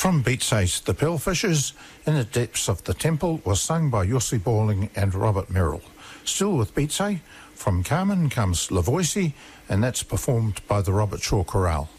From Beatsay's The Pearlfishers, In the Depths of the Temple was sung by Yossi Balling and Robert Merrill. Still with Beatsay, from Carmen comes La Voici, and that's performed by the Robert Shaw Chorale.